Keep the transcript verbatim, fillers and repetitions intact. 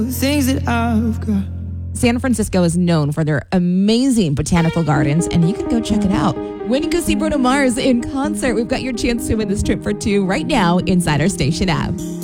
things that I've got. San Francisco is known for their amazing botanical gardens, and you can go check it out. When you go see Bruno Mars in concert, we've got your chance to win this trip for two right now inside our station app.